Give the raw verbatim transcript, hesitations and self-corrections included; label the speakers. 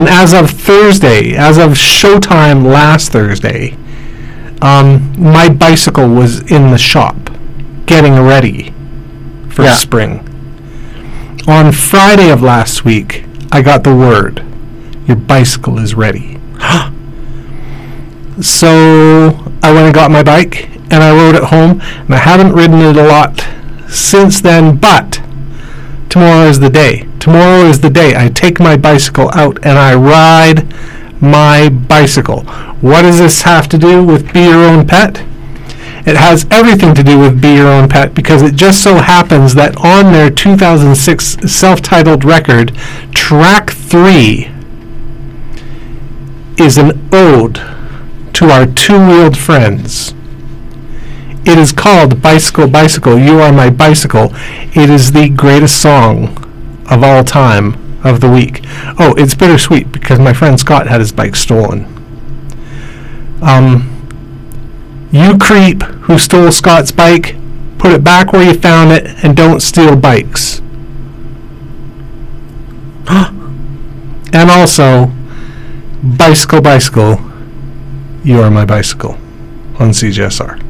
Speaker 1: as of Thursday, as of showtime last Thursday, um, my bicycle was in the shop getting ready for
Speaker 2: Yeah.
Speaker 1: spring. On Friday of last week, I got the word, your bicycle is ready. So I went and got my bike, and I rode it home, and I haven't ridden it a lot since then, but tomorrow is the day. Tomorrow is the day I take my bicycle out and I ride my bicycle. What does this have to do with Be Your Own Pet? It has everything to do with Be Your Own Pet, because it just so happens that on their two thousand six self-titled record, track three is an ode to our two-wheeled friends. It is called Bicycle, Bicycle, You Are My Bicycle. It is the greatest song of all time of the week. Oh, it's bittersweet because my friend Scott had his bike stolen. Um, you creep who stole Scott's bike, put it back where you found it, and don't steal bikes. And also, Bicycle, Bicycle, You Are My Bicycle on C J S R.